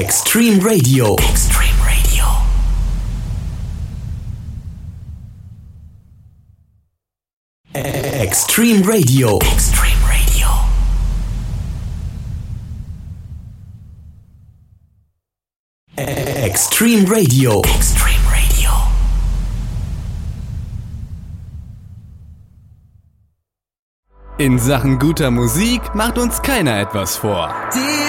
Extreme Radio. Extreme Radio. Extreme Radio. Extreme Radio. Extreme Radio. Extreme Radio. In Sachen guter Musik macht uns keiner etwas vor.